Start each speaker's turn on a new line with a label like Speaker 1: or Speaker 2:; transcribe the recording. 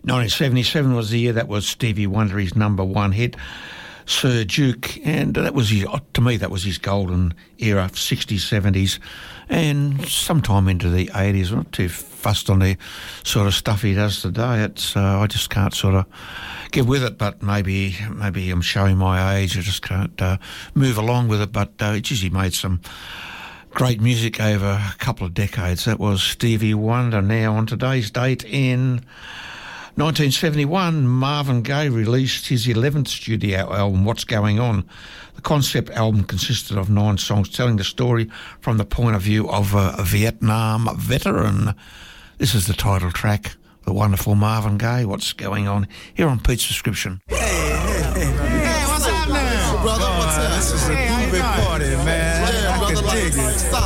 Speaker 1: 1977 was the year that was Stevie Wonder, his number one hit, Sir Duke, and that was to me, that was his golden era, 60s, 70s, and sometime into the 80s. I'm not too fussed on the sort of stuff he does today. It's I just can't sort of get with it, but maybe I'm showing my age. I just can't move along with it, but he made some great music over a couple of decades. That was Stevie Wonder. Now, on today's date in 1971, Marvin Gaye released his 11th studio album, What's Going On. The concept album consisted of 9 songs telling the story from the point of view of a Vietnam veteran. This is the title track, the wonderful Marvin Gaye, What's Going On, here on Pete's Prescription.
Speaker 2: Hey, what's happening?
Speaker 3: Brother, what's up?
Speaker 2: This is a groovy party, man. I can dig it.